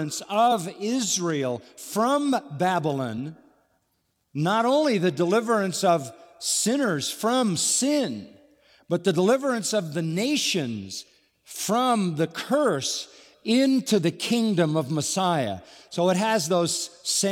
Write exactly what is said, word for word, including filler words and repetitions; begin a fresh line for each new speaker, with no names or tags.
deliverance of Israel from Babylon, not only the deliverance of sinners from sin, but the deliverance of the nations from the curse into the kingdom of Messiah. So it has those same